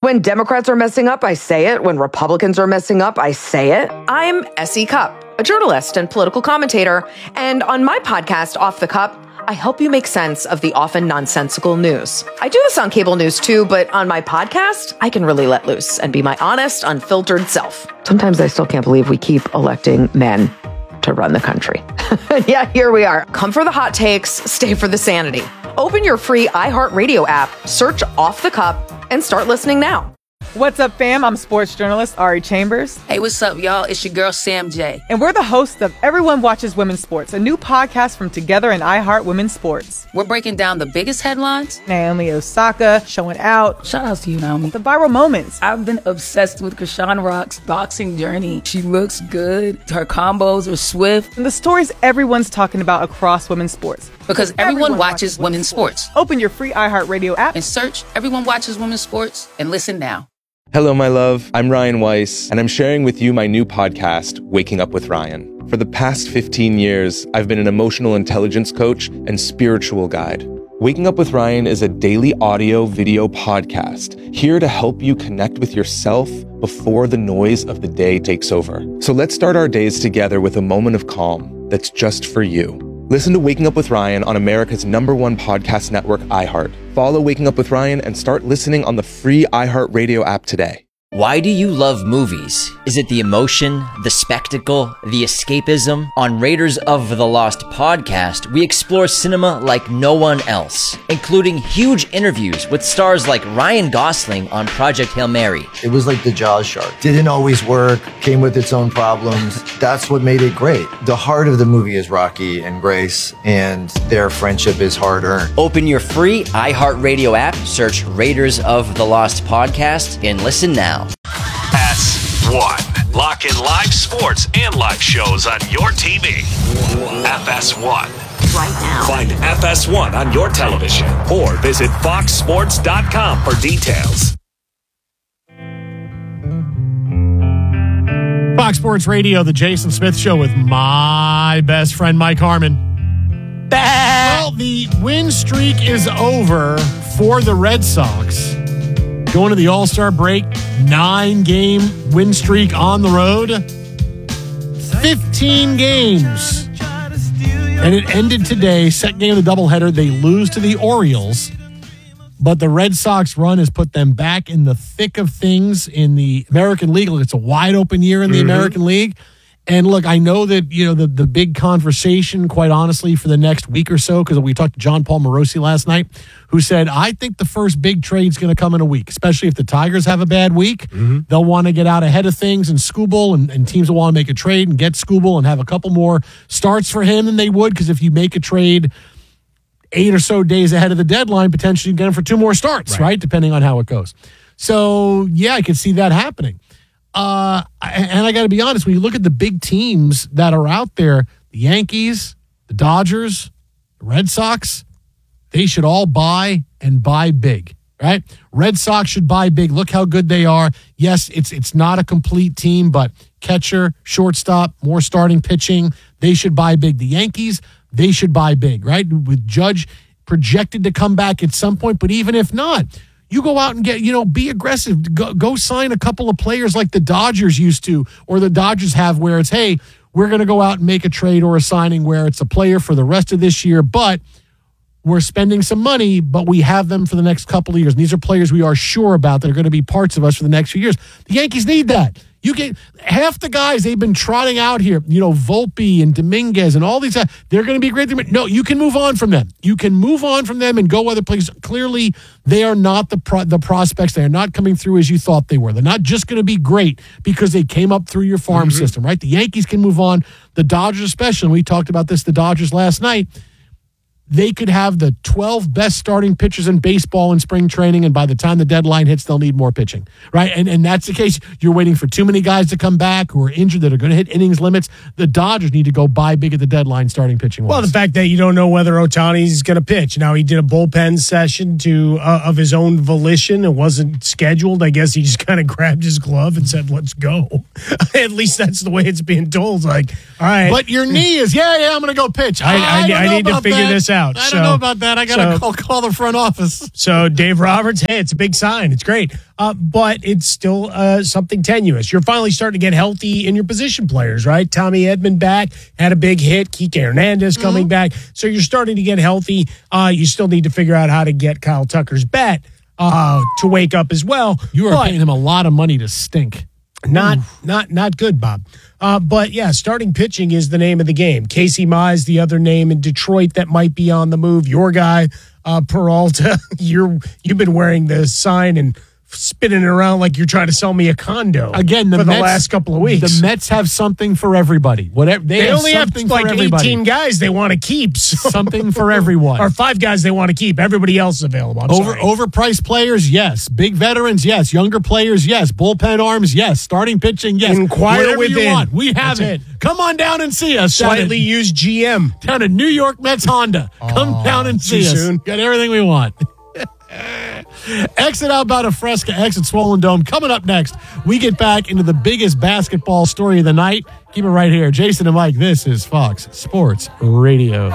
When Democrats are messing up, I say it. When Republicans are messing up, I say it. I'm S.E. Cupp, a journalist and political commentator. And on my podcast, Off the Cup, I help you make sense of the often nonsensical news. I do this on cable news too, but on my podcast, I can really let loose and be my honest, unfiltered self. Sometimes I still can't believe we keep electing men to run the country. Yeah, here we are. Come for the hot takes, stay for the sanity. Open your free iHeartRadio app, search Off the Cup, and start listening now. What's up, fam? I'm sports journalist Ari Chambers. Hey, what's up, y'all? It's your girl, Sam J. And we're the hosts of Everyone Watches Women's Sports, a new podcast from Together and iHeart Women's Sports. We're breaking down the biggest headlines. Naomi Osaka showing out. Shout out to you, Naomi. The viral moments. I've been obsessed with Krishan Rock's boxing journey. She looks good. Her combos are swift. And the stories everyone's talking about across women's sports. Because everyone watches women's sports. Open your free iHeartRadio app and search Everyone Watches Women's Sports and listen now. Hello, my love. I'm Ryan Weiss, and I'm sharing with you my new podcast, Waking Up with Ryan. For the past 15 years, I've been an emotional intelligence coach and spiritual guide. Waking Up with Ryan is a daily audio-video podcast here to help you connect with yourself before the noise of the day takes over. So let's start our days together with a moment of calm that's just for you. Listen to Waking Up with Ryan on America's #1 podcast network, iHeart. Follow Waking Up with Ryan and start listening on the free iHeartRadio app today. Why do you love movies? Is it the emotion, the spectacle, the escapism? On Raiders of the Lost podcast, we explore cinema like no one else, including huge interviews with stars like Ryan Gosling on Project Hail Mary. It was like the Jaws shark. Didn't always work, came with its own problems. That's what made it great. The heart of the movie is Rocky and Grace, and their friendship is hard-earned. Open your free iHeartRadio app, search Raiders of the Lost podcast, and listen now. FS1. Lock in live sports and live shows on your TV. FS1. Right now. Find FS1 on your television or visit foxsports.com for details. Fox Sports Radio, the Jason Smith Show with my best friend, Mike Harmon. Well, the win streak is over for the Red Sox. Going to the All-Star break, 9-game win streak on the road. 15 games. And it ended today, second game of the doubleheader. They lose to the Orioles. But the Red Sox run has put them back in the thick of things in the American League. Look, it's a wide open year in the American League. And look, I know that, you know, the big conversation, quite honestly, for the next week or so, because we talked to John Paul Morosi last night, who said, I think the first big trade's going to come in a week, especially if the Tigers have a bad week. They'll want to get out ahead of things, and Skubal and teams will want to make a trade and get Skubal and have a couple more starts for him than they would, because if you make a trade 8 or so days ahead of the deadline, potentially you get him for 2 more starts, right? Depending on how it goes. So, yeah, I could see that happening. And I got to be honest, when you look at the big teams that are out there, the Yankees, the Dodgers, the Red Sox, they should all buy and buy big, right? Red Sox should buy big. Look how good they are. Yes, it's not a complete team, but catcher, shortstop, more starting pitching, they should buy big. The Yankees, they should buy big, right? With Judge projected to come back at some point, but even if not, you go out and get, be aggressive. Go sign a couple of players like the Dodgers used to, or the Dodgers have, where it's, hey, we're going to go out and make a trade or a signing where it's a player for the rest of this year, but we're spending some money, but we have them for the next couple of years. And these are players we are sure about that are going to be parts of us for the next few years. The Yankees need that. You get half the guys they've been trotting out here, Volpe and Dominguez and all these guys, they're going to be great. No, you can move on from them. You can move on from them and go other places. Clearly, they are not the prospects. They are not coming through as you thought they were. They're not just going to be great because they came up through your farm system, right? The Yankees can move on. The Dodgers especially, we talked about this, the Dodgers last night, they could have the 12 best starting pitchers in baseball in spring training, and by the time the deadline hits, they'll need more pitching, right? And that's the case. You're waiting for too many guys to come back who are injured that are going to hit innings limits. The Dodgers need to go buy big at the deadline starting pitching wise. Well, the fact that you don't know whether Ohtani's going to pitch. Now, he did a bullpen session of his own volition. It wasn't scheduled. I guess he just kind of grabbed his glove and said, let's go. At least that's the way it's being told. Like, all right. But your knee is, I'm going to go pitch. I need to figure this out. out. I don't know about that. I got to call the front office. So Dave Roberts, hey, it's a big sign. It's great. But it's still something tenuous. You're finally starting to get healthy in your position players, right? Tommy Edman back, had a big hit. Kike Hernandez coming back. So you're starting to get healthy. You still need to figure out how to get Kyle Tucker's bat to wake up as well. You are paying him a lot of money to stink. Not good, Bob. But yeah, starting pitching is the name of the game. Casey Mize, the other name in Detroit that might be on the move. Your guy, Peralta, you've been wearing the sign and spinning it around like you're trying to sell me a condo. Again, the last couple of weeks. The Mets have something for everybody. Whatever they only have like everybody. 18 guys they want to keep. So. Something for everyone. Or 5 guys they want to keep. Everybody else is available. Overpriced players, yes. Big veterans, yes. Younger players, yes. Bullpen arms, yes. Starting pitching, yes. Inquire whatever within. you want. We have it. Come on down and see us. Slightly used GM. Down at New York Mets Honda. Come down and see us. Soon. Got everything we want. Exit Alberta Fresca, exit Swollen Dome. Coming up next, we get back into the biggest basketball story of the night. Keep it right here. Jason and Mike, this is Fox Sports Radio.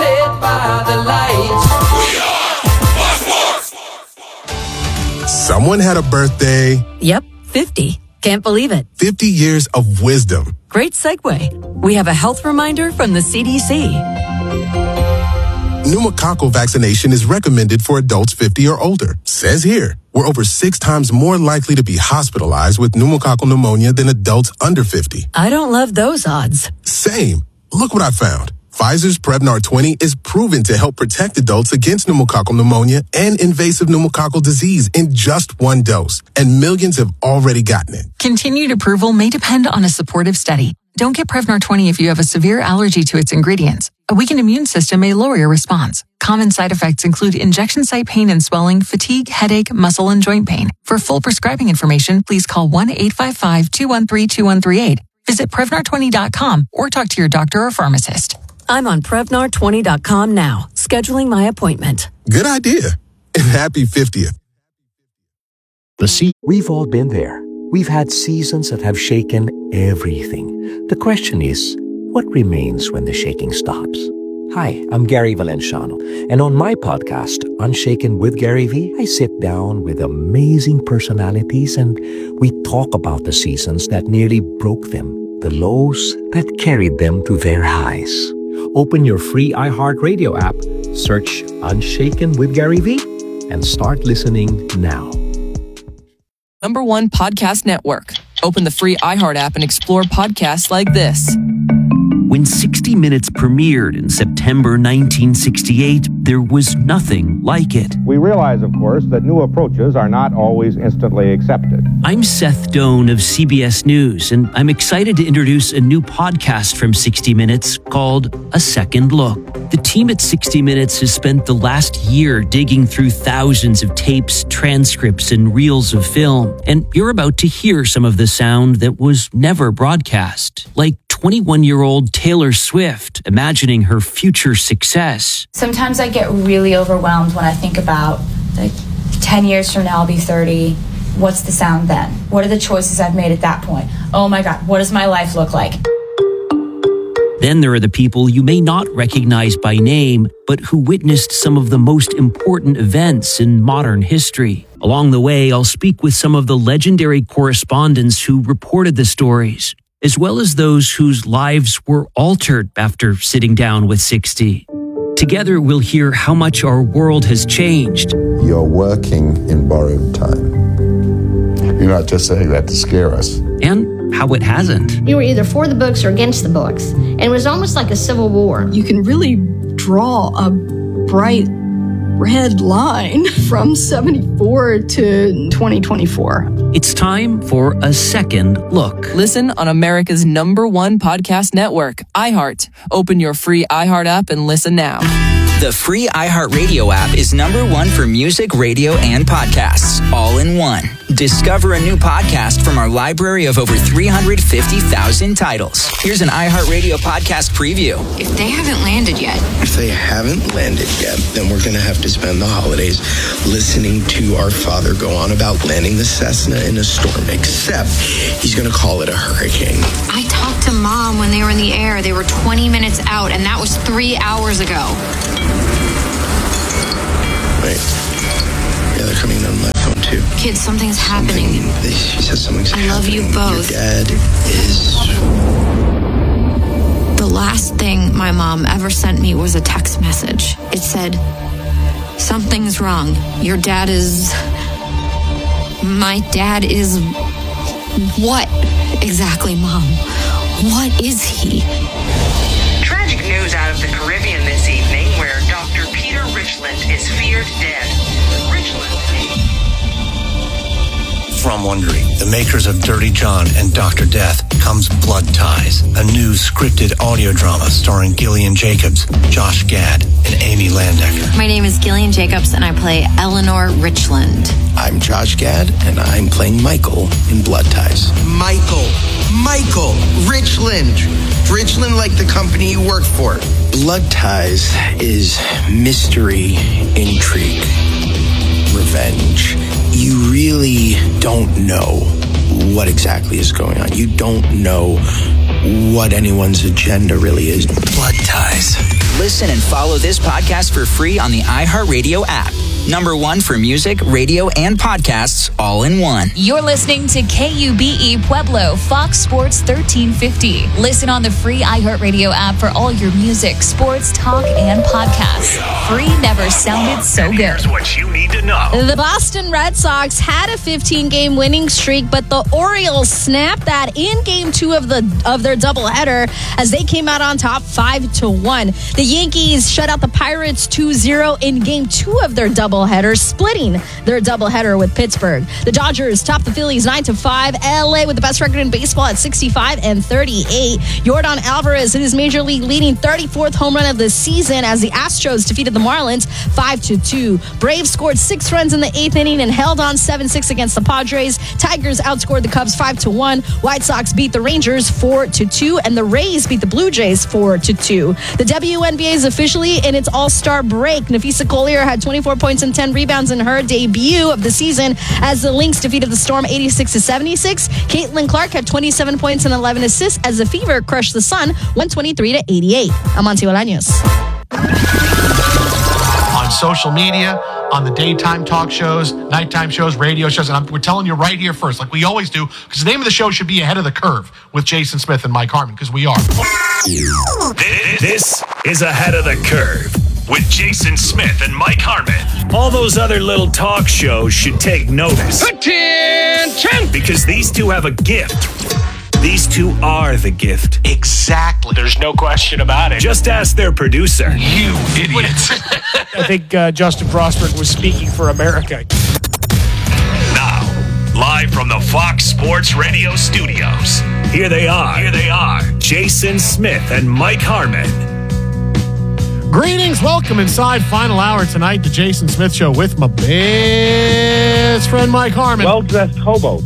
Someone had a birthday. Yep, 50. Can't believe it. 50 years of wisdom. Great segue. We have a health reminder from the CDC. Pneumococcal vaccination is recommended for adults 50 or older. Says here, we're over 6 times more likely to be hospitalized with pneumococcal pneumonia than adults under 50. I don't love those odds. Same. Look what I found. Pfizer's Prevnar 20 is proven to help protect adults against pneumococcal pneumonia and invasive pneumococcal disease in just 1 dose. And millions have already gotten it. Continued approval may depend on a supportive study. Don't get Prevnar 20 if you have a severe allergy to its ingredients. A weakened immune system may lower your response. Common side effects include injection site pain and swelling, fatigue, headache, muscle, and joint pain. For full prescribing information, please call 1-855-213-2138. Visit Prevnar20.com or talk to your doctor or pharmacist. I'm on Prevnar20.com now, scheduling my appointment. Good idea. And happy 50th. We've all been there. We've had seasons that have shaken everything. The question is, what remains when the shaking stops? Hi, I'm Gary Valenciano, and on my podcast, Unshaken with Gary V, I sit down with amazing personalities and we talk about the seasons that nearly broke them, the lows that carried them to their highs. Open your free iHeartRadio app, search Unshaken with Gary V, and start listening now. #1 podcast network. Open the free iHeart app and explore podcasts like this. When 60 Minutes premiered in September 1968, there was nothing like it. We realize, of course, that new approaches are not always instantly accepted. I'm Seth Doan of CBS News, and I'm excited to introduce a new podcast from 60 Minutes called A Second Look. The team at 60 Minutes has spent the last year digging through thousands of tapes, transcripts, and reels of film, and you're about to hear some of the sound that was never broadcast, like 21-year-old Taylor Swift imagining her future success. Sometimes I get really overwhelmed when I think about, 10 years from now I'll be 30. What's the sound then? What are the choices I've made at that point? Oh my God, what does my life look like? Then there are the people you may not recognize by name, but who witnessed some of the most important events in modern history. Along the way, I'll speak with some of the legendary correspondents who reported the stories, as well as those whose lives were altered after sitting down with 60. Together, we'll hear how much our world has changed. You're working in borrowed time. You're not just saying that to scare us. And how it hasn't. You were either for the books or against the books. And it was almost like a civil war. You can really draw a bright red line from 74 to 2024. It's time for A Second Look. Listen on America's #1 podcast network, iHeart. Open your free iHeart app and listen now. The free iHeartRadio app is #1 for music, radio, and podcasts, all in one. Discover a new podcast from our library of over 350,000 titles. Here's an iHeartRadio podcast preview. If they haven't landed yet, then we're going to have to spend the holidays listening to our father go on about landing the Cessna in a storm, except he's going to call it a hurricane. I talked to Mom when they were in the air. They were 20 minutes out, and that was 3 hours ago. Wait. Yeah, they're coming on my phone too. Kids, something's happening. She says something's happening. I love you both. Your dad is... The last thing my mom ever sent me was a text message. It said, "Something's wrong. Your dad is... My dad is... What exactly, Mom? What is he?" Tragic news out of the Caribbean this evening, where Dr. Peter Richland is feared dead. Richland. From Wondery, the makers of Dirty John and Dr. Death, comes Blood Ties, a new scripted audio drama starring Gillian Jacobs, Josh Gad, and Amy Landecker. My name is Gillian Jacobs, and I play Eleanor Richland. I'm Josh Gad, and I'm playing Michael in Blood Ties. Michael Richland. Richland, like the company you work for. Blood Ties is mystery, intrigue, revenge. You really don't know what exactly is going on. You don't know what anyone's agenda really is. Blood Ties. Listen and follow this podcast for free on the iHeartRadio app. #1 for music, radio, and podcasts all in one. You're listening to KUBE Pueblo, Fox Sports 1350. Listen on the free iHeartRadio app for all your music, sports, talk, and podcasts. Free never sounded so good. Here's what you need to know. The Boston Red Sox had a 15-game winning streak, but the Orioles snapped that in Game 2 of their doubleheader as they came out on top 5-1. The Yankees shut out the Pirates 2-0 in Game 2 of their doubleheader, splitting their doubleheader with Pittsburgh. The Dodgers topped the Phillies 9-5. LA with the best record in baseball at 65-38. Yordan Alvarez hit his major league leading 34th home run of the season as the Astros defeated the Marlins 5-2. Braves scored 6 runs in the 8th inning and held on 7-6 against the Padres. Tigers outscored the Cubs 5-1. White Sox beat the Rangers 4-2, and the Rays beat the Blue Jays 4-2. The WNBA is officially in its All-Star break. Nafisa Collier had 24 points and 10 rebounds in her debut of the season as the Lynx defeated the Storm 86-76. Caitlin Clark had 27 points and 11 assists as the Fever crushed the Sun 123-88. I'm Amancio Bolaños. On social media, on the daytime talk shows, nighttime shows, radio shows, and we're telling you right here first, like we always do, because the name of the show should be Ahead of the Curve with Jason Smith and Mike Harmon, because we are. This is Ahead of the Curve with Jason Smith and Mike Harmon. All those other little talk shows should take notice. Attention! Because these two have a gift. These two are the gift. Exactly. There's no question about it. Just ask their producer. You idiots. I think Justin Frostberg was speaking for America. Now, live from the Fox Sports Radio studios, here they are, Jason Smith and Mike Harmon. Greetings, welcome inside final hour tonight, the Jason Smith Show with my best friend Mike Harmon. Well-dressed hobo.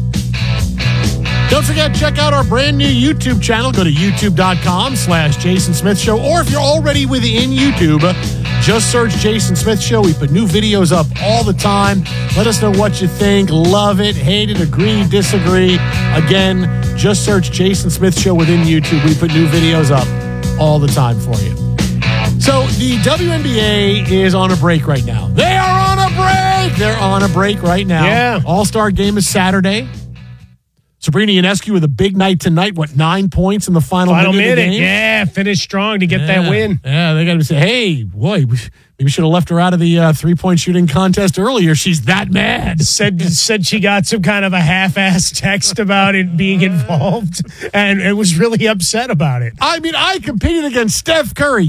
Don't forget, check out our brand new YouTube channel. Go to youtube.com/Jason Smith Show. Or if you're already within YouTube, just search Jason Smith Show. We put new videos up all the time. Let us know what you think. Love it, hate it, agree, disagree. Again, just search Jason Smith Show within YouTube. We put new videos up all the time for you. So the WNBA is on a break right now. They are on a break. They're on a break right now. Yeah. All-Star game is Saturday. Sabrina Ionescu with a big night tonight. 9 points in the final minute of the game? Yeah, finished strong to get that win. Yeah, they got to say, hey, boy, maybe we should have left her out of the three-point shooting contest earlier. She's that mad. Said she got some kind of a half-assed text about it being involved, and it was really upset about it. I mean, I competed against Steph Curry.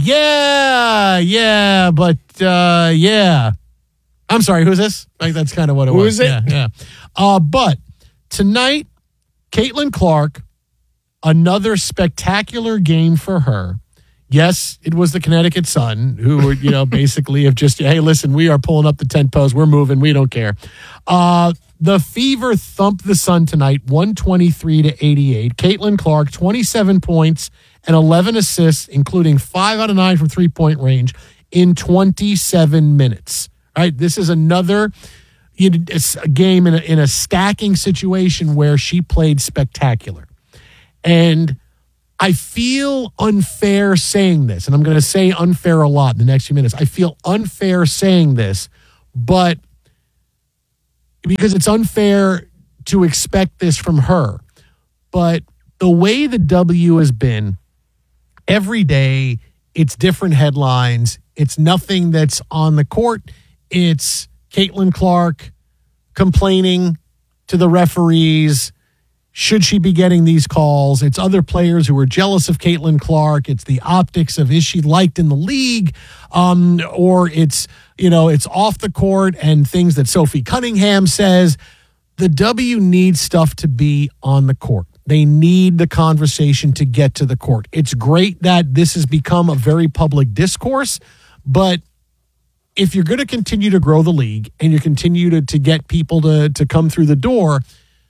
Yeah, but yeah. I'm sorry, who's this? Like, that's kind of what it was. Who is it? Yeah. But tonight, Caitlin Clark, another spectacular game for her. Yes, it was the Connecticut Sun who were, basically have just, hey, listen, we are pulling up the tent post. We're moving. We don't care. The Fever thumped the Sun tonight, 123-88. Caitlin Clark, 27 points and 11 assists, including 5 out of 9 from three-point range in 27 minutes. All right, this is another a game in a stacking situation where she played spectacular. And I feel unfair saying this, and I'm going to say unfair a lot in the next few minutes. I feel unfair saying this, but because it's unfair to expect this from her. But the way the W has been, every day, it's different headlines. It's nothing that's on the court. It's Caitlin Clark complaining to the referees. Should she be getting these calls? It's other players who are jealous of Caitlin Clark. It's the optics of, is she liked in the league? Or it's, it's off the court and things that Sophie Cunningham says. The W needs stuff to be on the court. They need the conversation to get to the court. It's great that this has become a very public discourse, but if you're going to continue to grow the league and you continue to get people to come through the door,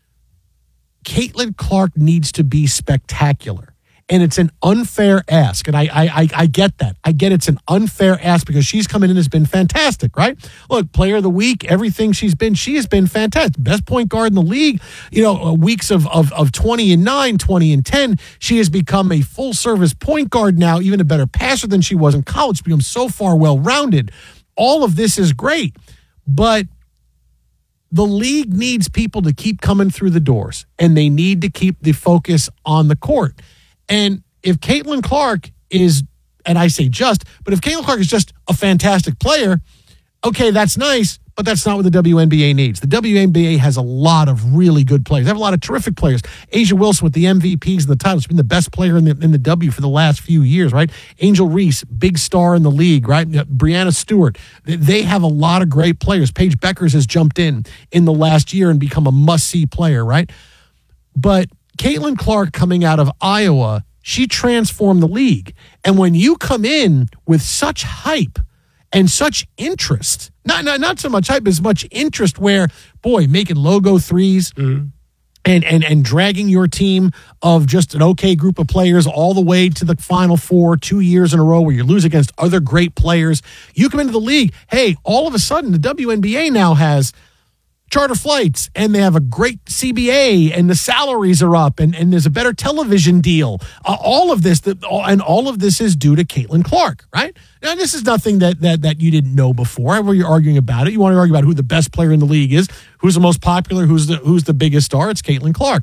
Caitlin Clark needs to be spectacular. And it's an unfair ask. And I get that. I get it's an unfair ask because she's come in and has been fantastic, right? Look, player of the week, everything she has been fantastic. Best point guard in the league, weeks of 20 and 9, 20 and 10. She has become a full service point guard now, even a better passer than she was in college. She's become so far well-rounded. All of this is great, but the league needs people to keep coming through the doors, and they need to keep the focus on the court. And if Caitlin Clark is, and I say but if Caitlin Clark is just a fantastic player, okay, that's nice, but that's not what the WNBA needs. The WNBA has a lot of really good players. They have a lot of terrific players. A'ja Wilson with the MVPs and the titles, been the best player in the W for the last few years, right? Angel Reese, big star in the league, right? Brianna Stewart. They have a lot of great players. Paige Beckers has jumped in the last year and become a must-see player, right? But Caitlin Clark coming out of Iowa, she transformed the league. And when you come in with such hype and such interest, not so much hype, as much interest where, boy, making logo threes and dragging your team of just an okay group of players all the way to the Final Four 2 years in a row where you lose against other great players. You come into the league, hey, all of a sudden the WNBA now has charter flights, and they have a great CBA, and the salaries are up, and there's a better television deal. All of this is due to Caitlin Clark, right? Now, this is nothing that you didn't know before. Where you're arguing about it, you want to argue about who the best player in the league is, who's the most popular, who's the biggest star. It's Caitlin Clark.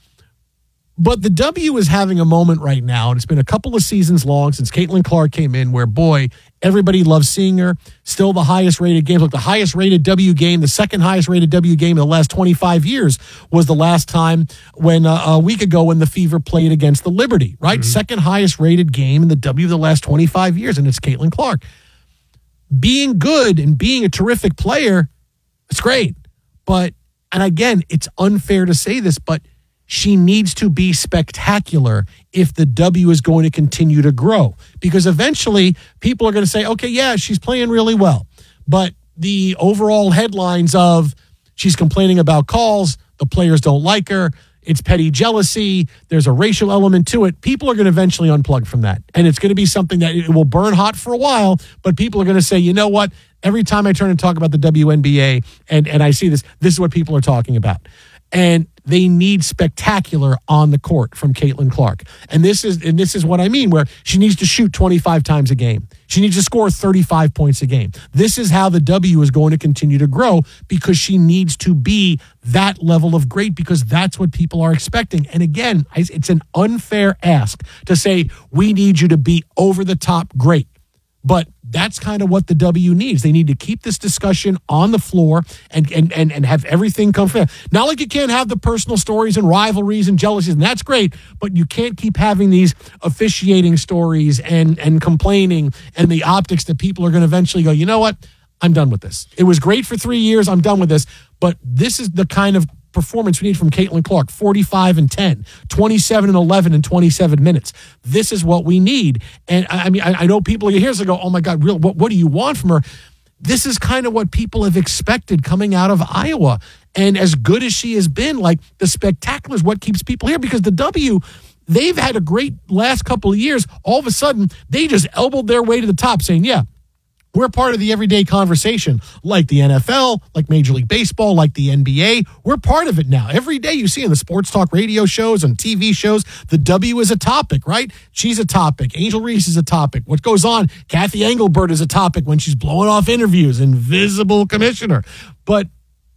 But the W is having a moment right now, and it's been a couple of seasons long since Caitlin Clark came in where, boy, everybody loves seeing her. Still the highest rated game. Look, the highest rated W game, the second highest rated W game in the last 25 years was the last time when a week ago when the Fever played against the Liberty, right? Mm-hmm. Second highest rated game in the W of the last 25 years, and it's Caitlin Clark. Being good and being a terrific player, it's great. But, and again, it's unfair to say this, but she needs to be spectacular if the W is going to continue to grow. Because eventually people are going to say, okay, yeah, she's playing really well. But the overall headlines of she's complaining about calls, the players don't like her, it's petty jealousy, there's a racial element to it, people are going to eventually unplug from that. And it's going to be something that it will burn hot for a while, but people are going to say, you know what? Every time I turn and talk about the WNBA and I see this is what people are talking about. And they need spectacular on the court from Caitlin Clark. And this is what I mean, where she needs to shoot 25 times a game. She needs to score 35 points a game. This is how the W is going to continue to grow, because she needs to be that level of great, because that's what people are expecting. And again, it's an unfair ask to say, we need you to be over the top great. But that's kind of what the W needs. They need to keep this discussion on the floor and have everything come fair. Not like you can't have the personal stories and rivalries and jealousies, and that's great, but you can't keep having these officiating stories and complaining and the optics that people are going to eventually go, you know what? I'm done with this. It was great for 3 years. I'm done with this. But this is the kind of performance we need from Caitlin Clark. 45 and 10, 27 and 11 in 27 minutes. This is what we need. And I mean, I know people are here to go, oh my God, what do you want from her? This is kind of what people have expected coming out of Iowa. And as good as she has been, like, the spectacular is what keeps people here, because the W, they've had a great last couple of years. All of a sudden, they just elbowed their way to the top saying, yeah, We're part of the everyday conversation, like the NFL, like Major League Baseball, like the NBA. We're part of it now. Every day you see in the sports talk radio shows and TV shows, the W is a topic, right? She's a topic. Angel Reese is a topic. What goes on? Kathy Engelbert is a topic when she's blowing off interviews. Invisible commissioner. But,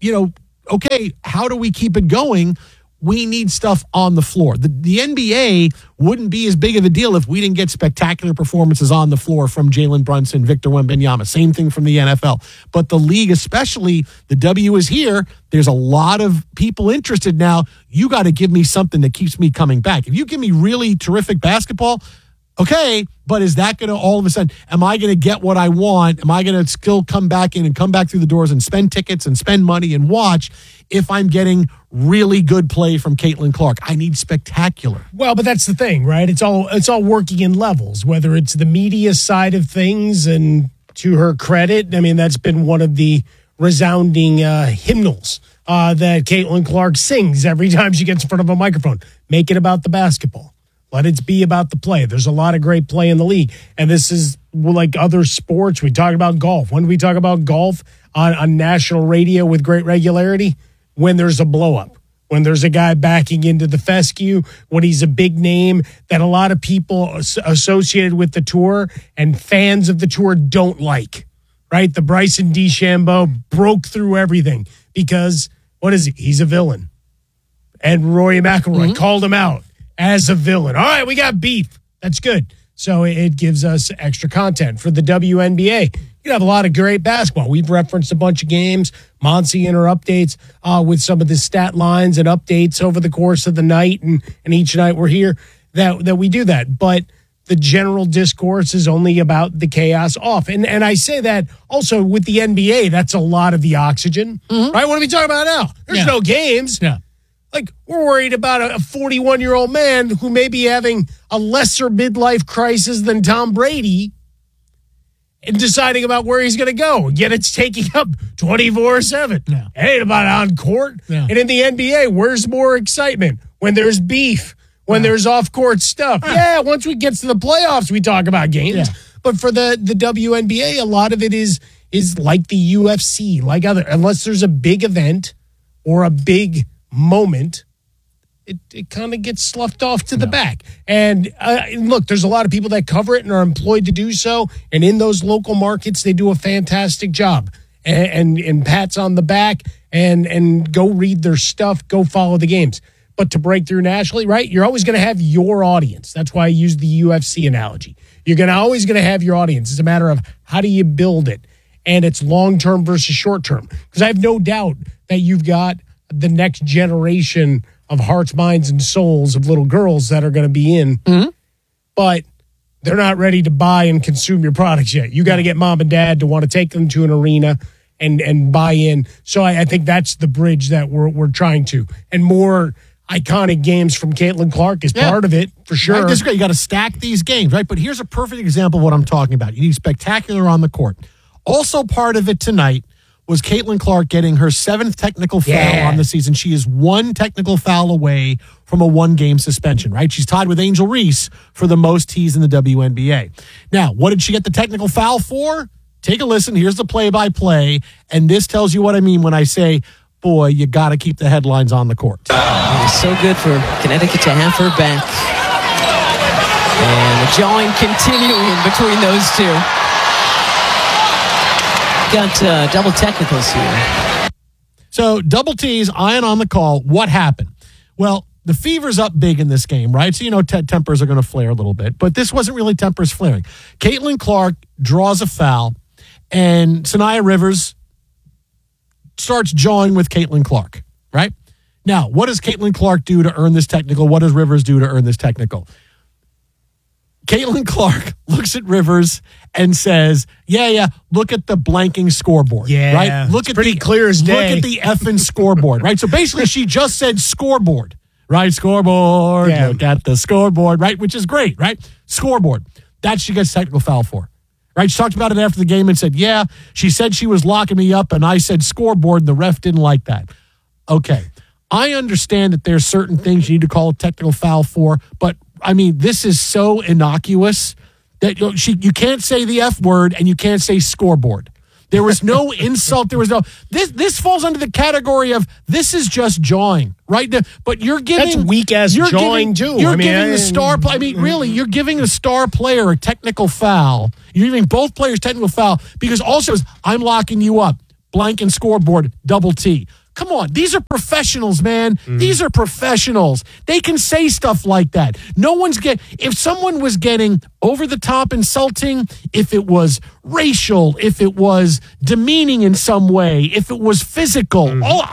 okay, how do we keep it going? We need stuff on the floor. The NBA wouldn't be as big of a deal if we didn't get spectacular performances on the floor from Jalen Brunson, Victor Wembanyama. Same thing from the NFL. But the league, especially, the W is here. There's a lot of people interested now. You got to give me something that keeps me coming back. If you give me really terrific basketball, okay, but is that going to all of a sudden, am I going to get what I want? Am I going to still come back in and come back through the doors and spend tickets and spend money and watch if I'm getting really good play from Caitlin Clark? I need spectacular. Well, but that's the thing, right? It's all working in levels, whether it's the media side of things, and to her credit, I mean, that's been one of the resounding hymnals that Caitlin Clark sings every time she gets in front of a microphone. Make it about the basketball. Let it be about the play. There's a lot of great play in the league. And this is like other sports. We talk about golf. When do we talk about golf on national radio with great regularity? When there's a blow-up. When there's a guy backing into the fescue. When he's a big name that a lot of people associated with the tour and fans of the tour don't like. Right? The Bryson DeChambeau broke through everything because, what is he? He's a villain. And Rory McIlroy called him out as a villain. All right, we got beef. That's good. So it gives us extra content for the WNBA. You have a lot of great basketball. We've referenced a bunch of games, Monty in her updates with some of the stat lines and updates over the course of the night. And each night we're here that we do that. But the general discourse is only about the chaos off. And I say that also with the NBA, that's a lot of the oxygen. Right? What are we talking about now? There's no games. Yeah. Like, we're worried about a 41-year-old man who may be having a lesser midlife crisis than Tom Brady and deciding about where he's going to go. Yet it's taking up 24/7. No. It ain't about on court. No. And in the NBA, where's more excitement? When there's beef, when there's off-court stuff. Yeah, once we get to the playoffs, we talk about games. Yeah. But for the WNBA, a lot of it is like the UFC, like unless there's a big event or a big moment, it kind of gets sloughed off to the back. And look, there's a lot of people that cover it and are employed to do so. And in those local markets, they do a fantastic job. And pats on the back and go read their stuff, go follow the games. But to break through nationally, right, you're always going to have your audience. That's why I use the UFC analogy. You're always going to have your audience. It's a matter of how do you build it? And it's long-term versus short-term. Because I have no doubt that you've got the next generation of hearts, minds, and souls of little girls that are going to be in. But they're not ready to buy and consume your products yet. You got to get mom and dad to want to take them to an arena and buy in. So I think that's the bridge that we're trying to. And more iconic games from Caitlin Clark is part of it, for sure. Right, that's great. You got to stack these games, right? But here's a perfect example of what I'm talking about. You need spectacular on the court. Also part of it tonight was Caitlin Clark getting her 7th technical foul on the season. She is 1 technical foul away from a 1-game suspension, right? She's tied with Angel Reese for the most T's in the WNBA. Now, what did she get the technical foul for? Take a listen. Here's the play-by-play, and this tells you what I mean when I say, boy, you got to keep the headlines on the court. It's so good for Connecticut to have her back. And the jawing continuing between those two. Got double technicals here. So double T's, Ian on the call. What happened? Well, the fever's up big in this game, right? So, tempers are going to flare a little bit. But this wasn't really tempers flaring. Caitlin Clark draws a foul, and Sanaya Rivers starts jawing with Caitlin Clark, right? Now, what does Caitlin Clark do to earn this technical? What does Rivers do to earn this technical? Caitlin Clark looks at Rivers and says, yeah, look at the blanking scoreboard. Yeah, right? Look it's at pretty clear as day. Look at the effing scoreboard, right? So basically she just said scoreboard, right? Scoreboard, look at the scoreboard, right? Which is great, right? Scoreboard. That she gets technical foul for, right? She talked about it after the game and said, yeah, she said she was locking me up and I said scoreboard and the ref didn't like that. Okay. I understand that there's certain things you need to call a technical foul for, but I mean, this is so innocuous That you can't say the F word and you can't say scoreboard. There was no insult. There was no. This falls under the category of this is just jawing, right? But you're giving that's weak ass jawing too. You're giving the star. Really, you're giving a star player a technical foul. You're giving both players technical foul because also I'm locking you up. Blank and scoreboard. Double T. Come on, these are professionals, man. These are professionals. They can say stuff like that. If someone was getting over the top insulting, if it was racial, if it was demeaning in some way, if it was physical,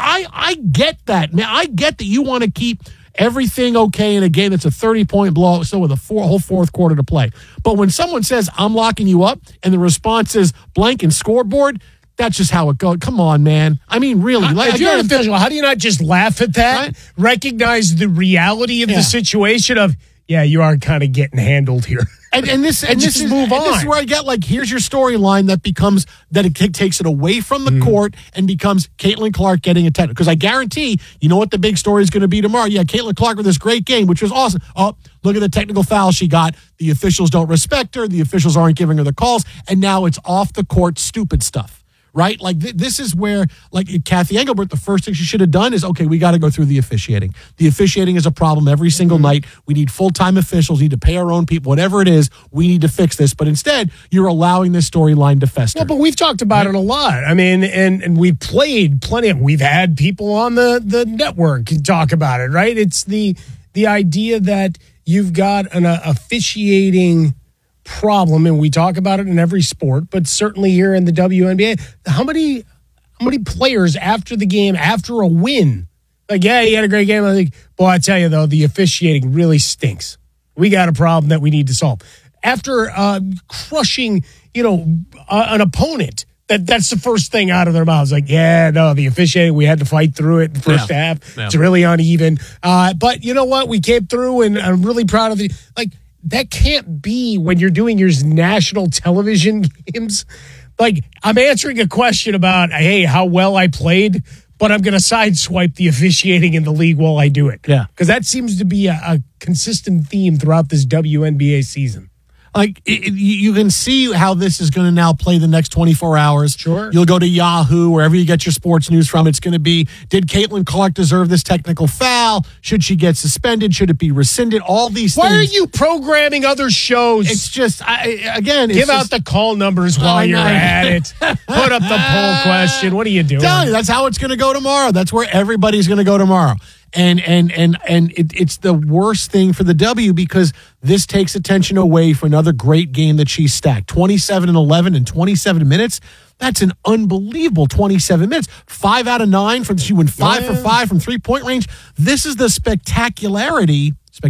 I get that, man. I get that you want to keep everything okay in a game that's a 30-point blowout, so with a whole fourth quarter to play. But when someone says, I'm locking you up, and the response is blank and scoreboard, that's just how it goes. Come on, man. I mean, really. If you're an official, how do you not just laugh at that? Right? Recognize the reality of the situation of, yeah, you are kind of getting handled here. And this is move on. This is where I get here's your storyline that it takes it away from the court and becomes Caitlin Clark getting a technical. Because I guarantee, you know what the big story is going to be tomorrow. Yeah, Caitlin Clark with this great game, which was awesome. Oh, look at the technical foul she got. The officials don't respect her. The officials aren't giving her the calls. And now it's off the court stupid stuff. Right? This is where, Kathy Engelbert, the first thing she should have done is, okay, we got to go through the officiating. The officiating is a problem every single night. We need full-time officials. We need to pay our own people. Whatever it is, we need to fix this. But instead, you're allowing this storyline to fester. Well, but we've talked about it a lot. I mean, and we've played plenty of, we've had people on the network talk about it, right? It's the idea that you've got an officiating problem, and we talk about it in every sport, but certainly here in the WNBA. How many players after the game, after a win, yeah, he had a great game. I think, boy, I tell you though, the officiating really stinks. We got a problem that we need to solve. After crushing, an opponent, that's the first thing out of their mouths. Yeah, no, the officiating, we had to fight through it in the first half. Yeah. It's really uneven. But you know what? We came through, and I'm really proud of that can't be when you're doing your national television games. I'm answering a question about, hey, how well I played, but I'm going to sideswipe the officiating in the league while I do it. Yeah. Because that seems to be a consistent theme throughout this WNBA season. You can see how this is going to now play the next 24 hours. Sure. You'll go to Yahoo, wherever you get your sports news from. It's going to be, did Caitlin Clark deserve this technical foul? Should she get suspended? Should it be rescinded? All these things. Why are you programming other shows? It's just, give out the call numbers while you're at it. Put up the poll question. What are you doing? Tell you, that's how it's going to go tomorrow. That's where everybody's going to go tomorrow. And it's the worst thing for the W because this takes attention away from another great game that she stacked. 27-11 in 27 minutes. That's an unbelievable 27 minutes. 5 out of 9 she went 5 for 5 from 3-point range. This is the spectacularity.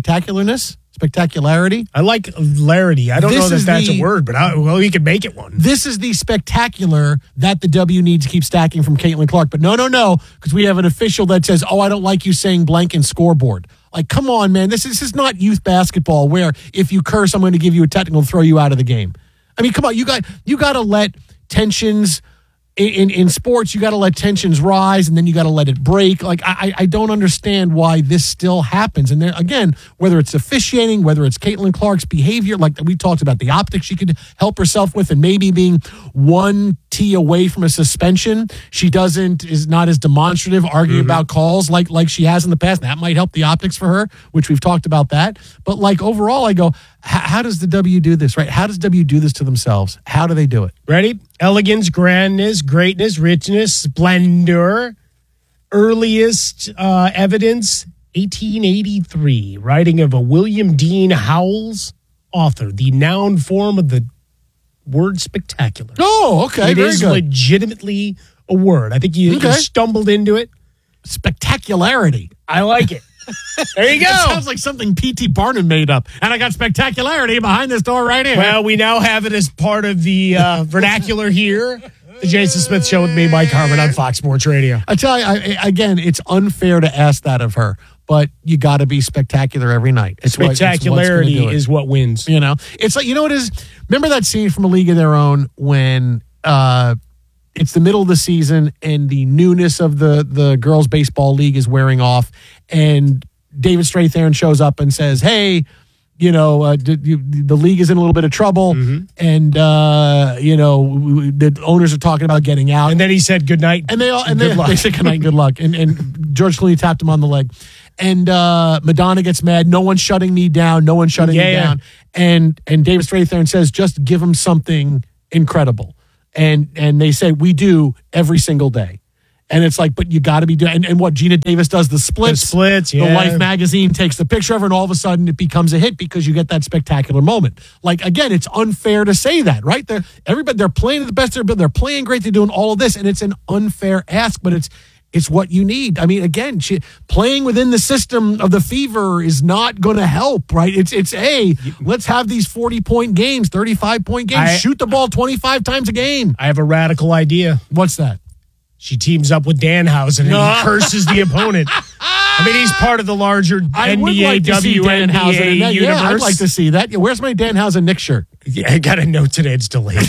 I like larity. I don't know that that's a word, but we can make it one. This is the spectacular that the W needs to keep stacking from Caitlin Clark. But no, because we have an official that says, I don't like you saying blank and scoreboard. Come on, man. This is not youth basketball where if you curse, I'm going to give you a technical and throw you out of the game. I mean, come on. You got to let tensions in sports, you got to let tensions rise and then you got to let it break. I don't understand why this still happens. And there, again, whether it's officiating, whether it's Caitlin Clark's behavior, like we talked about the optics she could help herself with, and maybe being 1 T away from a suspension, she is not as demonstrative, arguing about calls like she has in the past. That might help the optics for her, which we've talked about that. But overall, I go, how does the W do this, right? How does W do this to themselves? How do they do it? Ready? Elegance, grandness, greatness, richness, splendor. Earliest evidence, 1883. Writing of a William Dean Howells, author. The noun form of the word spectacular. Oh, okay. It is legitimately a word. I think you stumbled into it. Spectacularity. I like it. There you go. It sounds like something P.T. Barnum made up. And I got spectacularity behind this door right here. Well, we now have it as part of the vernacular here. The Jason Smith Show with me, Mike Harmon, on Fox Sports Radio. I tell you, again, it's unfair to ask that of her, but you got to be spectacular every night. Spectacularity is what wins. It's like, what it is? Remember that scene from A League of Their Own when it's the middle of the season and the newness of the girls' baseball league is wearing off, and David Strathairn shows up and says, hey, the league is in a little bit of trouble, and the owners are talking about getting out. And then he said good night, and they said good night and good luck. And George Clooney tapped him on the leg, and Madonna gets mad. No one's shutting me down. No one's shutting me down. And David Strathairn says, just give him something incredible. And they say, we do every single day. And it's like, but you got to be doing, and what Gina Davis does, the splits, yeah. The Life magazine takes the picture of her, and all of a sudden it becomes a hit because you get that spectacular moment. Like, again, it's unfair to say that, right? They're playing at the best they're playing great, they're doing all of this, and it's an unfair ask, but it's what you need. I mean, again, playing within the system of the Fever is not going to help, right? Let's have these 40-point games, 35-point games, shoot the ball 25 times a game. I have a radical idea. What's that? She teams up with Danhausen and he curses the opponent. I mean, he's part of the larger NBA, WNBA universe. Yeah, I'd like to see that. Where's my Danhausen Knicks shirt? Yeah, I got a note today. It's delayed.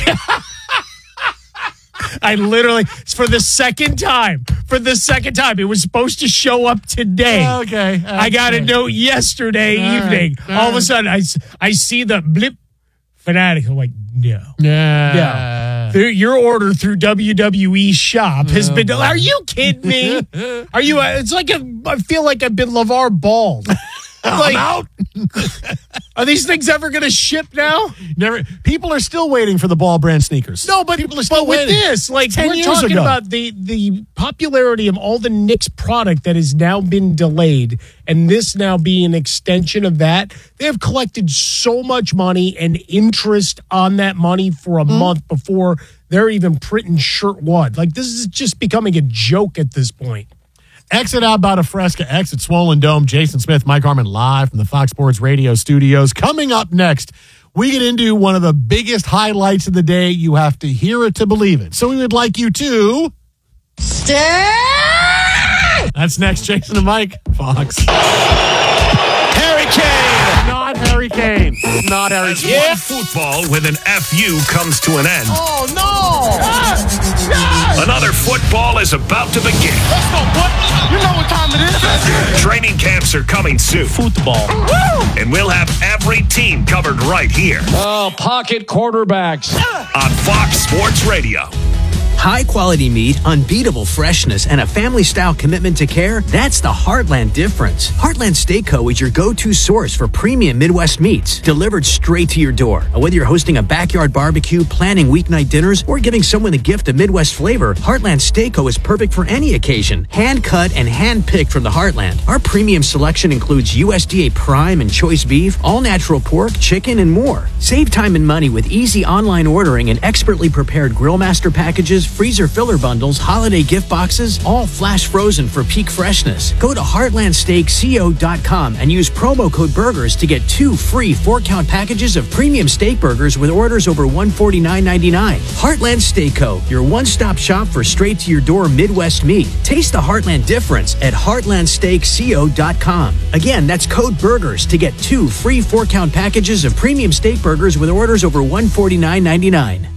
I literally, for the second time, it was supposed to show up today. Okay. I got a note yesterday evening. All of a sudden, I see the blip Fanatic. I'm like, no. Yeah. Your order through WWE Shop has been. Are you kidding me? Are you? It's like I feel like I've been LeVar Ball. I'm out. Are these things ever going to ship now? Never. People are still waiting for the Ball brand sneakers. No, but people are still with waiting. this, like 10 we're years talking ago. about the popularity of all the Knicks product that has now been delayed, and this now being an extension of that. They have collected so much money and interest on that money for a month before they're even printing shirt one. Like, this is just becoming a joke at this point. Exit out about a Fresca, exit Swollen Dome. Jason Smith, Mike Harmon, live from the Fox Sports Radio studios. Coming up next, we get into one of the biggest highlights of the day. You have to hear it to believe it. So we would like you to stay. That's next. Jason and Mike, Fox. Harry Kane. Not Harry Kane. Not Harry As Kane. one football with an FU comes to an end, Oh, no. another football is about to begin. Let's go, boy. You know what time it is. Training camps are coming soon. Football. And we'll have every team covered right here Oh, pocket quarterbacks. on Fox Sports Radio. High quality meat, unbeatable freshness, and a family style commitment to care, that's the Heartland difference. Heartland Steak Co. is your go-to source for premium Midwest meats, delivered straight to your door. Whether you're hosting a backyard barbecue, planning weeknight dinners, or giving someone a gift of Midwest flavor, Heartland Steak Co. is perfect for any occasion. Hand cut and hand picked from the Heartland. Our premium selection includes USDA prime and choice beef, all natural pork, chicken, and more. Save time and money with easy online ordering and expertly prepared Grillmaster packages, freezer filler bundles, holiday gift boxes, all flash frozen for peak freshness. Go to heartlandsteakco.com and use promo code BURGERS to get 2 free 4-count packages of premium steak burgers with orders over $149.99. Heartland Steak Co., your one-stop shop for straight-to-your-door Midwest meat. Taste the Heartland difference at heartlandsteakco.com. Again, that's code BURGERS to get 2 free 4-count packages of premium steak burgers with orders over $149.99.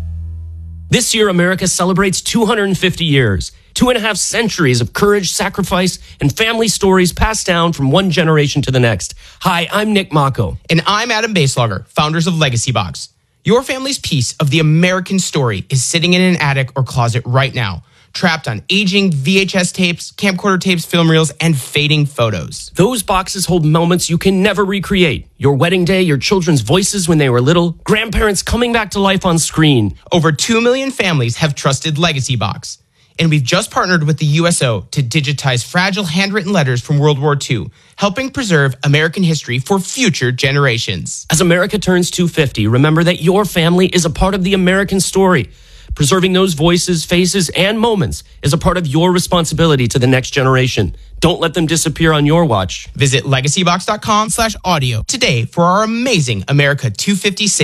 This year, America celebrates 250 years, 2.5 centuries of courage, sacrifice, and family stories passed down from one generation to the next. Hi, I'm Nick Mako. And I'm Adam Baselogger, founders of Legacy Box. Your family's piece of the American story is sitting in an attic or closet right now, trapped on aging VHS tapes, camcorder tapes, film reels, and fading photos. Those boxes hold moments you can never recreate. Your wedding day, your children's voices when they were little, grandparents coming back to life on screen. Over 2 million families have trusted Legacy Box. And we've just partnered with the USO to digitize fragile handwritten letters from World War II, helping preserve American history for future generations. As America turns 250, remember that your family is a part of the American story. Preserving those voices, faces, and moments is a part of your responsibility to the next generation. Don't let them disappear on your watch. Visit legacybox.com/audio today for our amazing America 250 sale.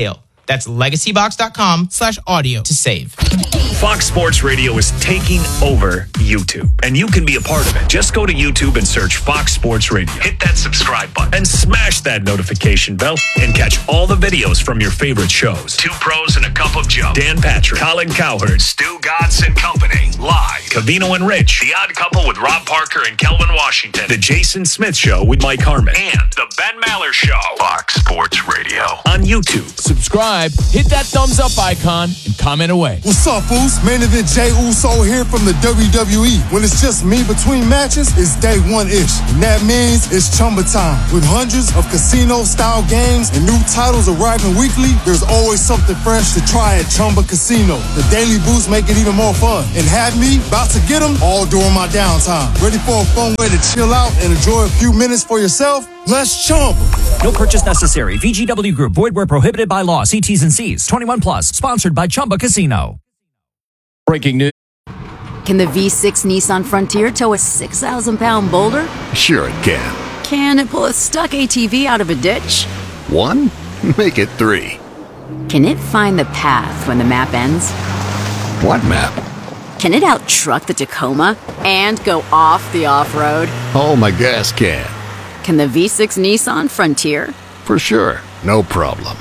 That's legacybox.com/audio to save. Fox Sports Radio is taking over YouTube, and you can be a part of it. Just go to YouTube and search Fox Sports Radio. Hit that subscribe button and smash that notification bell and catch all the videos from your favorite shows. Two Pros and a Cup of Joe. Dan Patrick, Colin Cowherd, Stu Godson and Company. Live. Covino and Rich. The Odd Couple with Rob Parker and Kelvin Washington. The Jason Smith Show with Mike Harmon. And The Ben Maller Show. Fox Sports Radio on YouTube. Subscribe, hit that thumbs up icon, and comment away. What's up, fools? Main event Jey Uso here from the WWE. When it's just me between matches, it's day one-ish. And that means it's Chumba time. With hundreds of casino-style games and new titles arriving weekly, there's always something fresh to try at Chumba Casino. The daily boosts make it even more fun. And have me about to get them all during my downtime. Ready for a fun way to chill out and enjoy a few minutes for yourself? Let's Chumba. No purchase necessary. VGW Group. Void where prohibited by law. See T's and C's. 21 plus. Sponsored by Chumba Casino. Breaking news. Can the V6 Nissan Frontier tow a 6,000-pound boulder? Sure it can. Can it pull a stuck ATV out of a ditch? 1? Make it 3. Can it find the path when the map ends? What map? Can it out-truck the Tacoma and go off the off-road? Oh, my gas can. Can the V6 Nissan Frontier? For sure. No problem.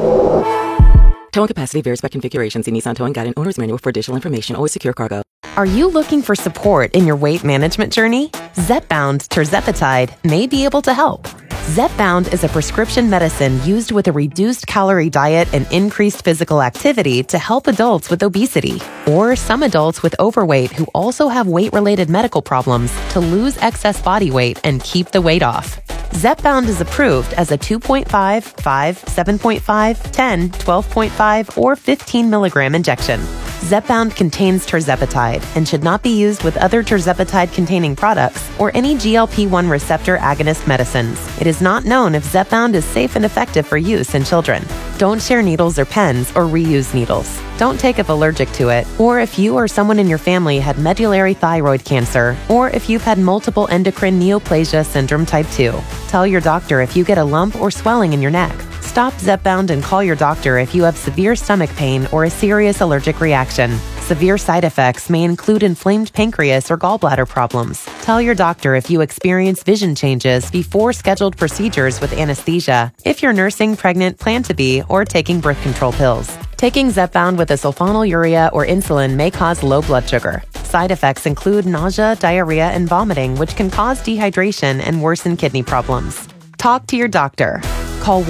Towing capacity varies by configuration. See Nissan Towing Guide and Owner's Manual for additional information. Always secure cargo. Are you looking for support in your weight management journey? Zepbound tirzepatide may be able to help. Zepbound is a prescription medicine used with a reduced calorie diet and increased physical activity to help adults with obesity or some adults with overweight who also have weight-related medical problems to lose excess body weight and keep the weight off. Zepbound is approved as a 2.5, 5, 7.5, 10, 12.5, or 15 milligram injection. Zepbound contains tirzepatide and should not be used with other tirzepatide-containing products or any GLP-1 receptor agonist medicines. It is not known if Zepbound is safe and effective for use in children. Don't share needles or pens or reuse needles. Don't take if allergic to it, or if you or someone in your family had medullary thyroid cancer, or if you've had multiple endocrine neoplasia syndrome type 2. Tell your doctor if you get a lump or swelling in your neck. Stop Zepbound and call your doctor if you have severe stomach pain or a serious allergic reaction. Severe side effects may include inflamed pancreas or gallbladder problems. Tell your doctor if you experience vision changes before scheduled procedures with anesthesia, if you're nursing, pregnant, plan to be, or taking birth control pills. Taking Zepbound with a sulfonylurea or insulin may cause low blood sugar. Side effects include nausea, diarrhea, and vomiting, which can cause dehydration and worsen kidney problems. Talk to your doctor. Call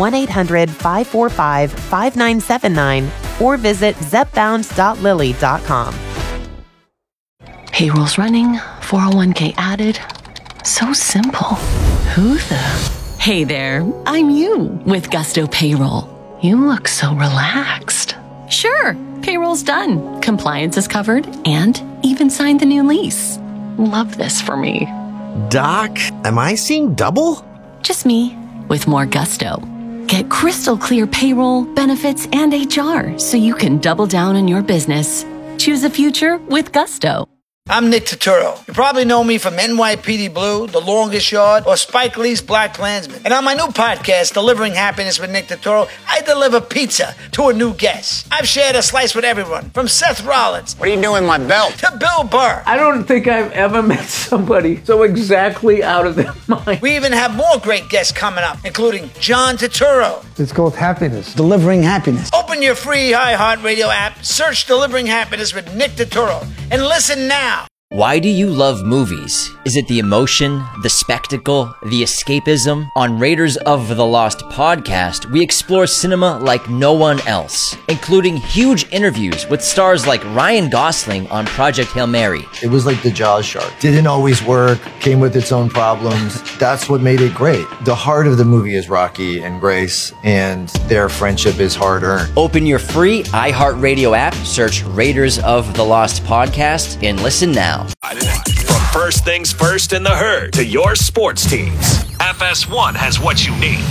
1-800-545-5979 or visit zepbound.lilly.com. Payroll's running, 401k added. So simple. Who the? Hey there, I'm you with Gusto Payroll. You look so relaxed. Sure, payroll's done. Compliance is covered and even signed the new lease. Love this for me. Doc, am I seeing double? Just me with more gusto. Get crystal clear payroll, benefits, and HR so you can double down on your business. Choose a future with Gusto. I'm Nick Turturro. You probably know me from NYPD Blue, The Longest Yard, or Spike Lee's Black Klansman. And on my new podcast, Delivering Happiness with Nick Turturro, I deliver pizza to a new guest. I've shared a slice with everyone, from Seth Rollins. What are you doing with my belt? To Bill Burr. I don't think I've ever met somebody so exactly out of their mind. We even have more great guests coming up, including John Turturro. It's called Happiness. Delivering Happiness. Open your free iHeartRadio app, search Delivering Happiness with Nick Turturro, and listen now. Why do you love movies? Is it the emotion, the spectacle, the escapism? On Raiders of the Lost podcast, we explore cinema like no one else, including huge interviews with stars like Ryan Gosling on Project Hail Mary. It was like the Jaws shark. Didn't always work, came with its own problems. That's what made it great. The heart of the movie is Rocky and Grace, and their friendship is hard-earned. Open your free iHeartRadio app, search Raiders of the Lost podcast, and listen now. From first things first in the herd to your sports teams, FS1 has what you need.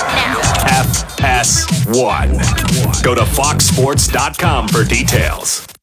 FS1. Go to foxsports.com for details.